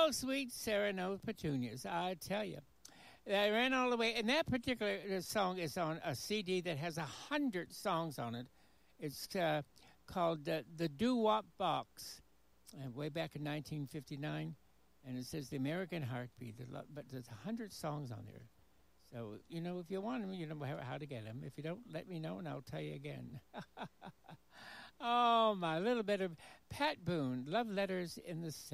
Oh, sweet Sereno Petunias, I tell you. I ran all the way, and that particular song is on a CD that has 100 songs on it. It's called the Doo Wop Box, way back in 1959, and it says the American Heartbeat. But there's 100 songs on there. So if you want them, you know how to get them. If you don't, let me know, and I'll tell you again. Oh, my little bit of Pat Boone, Love Letters in the